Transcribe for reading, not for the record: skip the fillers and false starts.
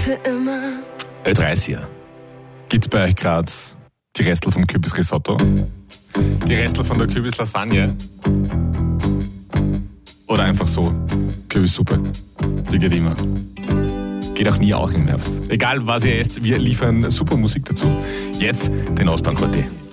für immer. Ö30er. Gibt's bei euch gerade die Restel vom Kürbisrisotto? Die Restel von der Kürbislasagne? Oder einfach so Kürbissuppe? Die geht immer. Geht auch nie auch im Herbst. Egal was ihr esst, wir liefern super Musik dazu. Jetzt den Ausbahn-Quartett.